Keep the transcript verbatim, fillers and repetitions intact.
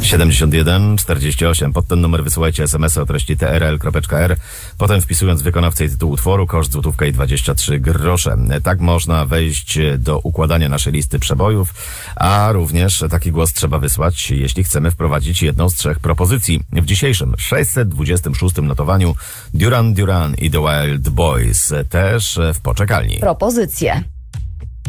siedemdziesiąt jeden czterdzieści osiem. Pod ten numer wysyłajcie es em esy o treści t r l kropka k r. Potem wpisując wykonawcę i tytuł utworu, koszt złotówka i dwadzieścia trzy grosze. Tak można wejść do układania naszej listy przebojów, a również taki głos trzeba wysłać, jeśli chcemy wprowadzić jedną z trzech propozycji. W dzisiejszym sześćset dwudziestym szóstym notowaniu Duran Duran i The Wild Boys też w poczekalni. Propozycje.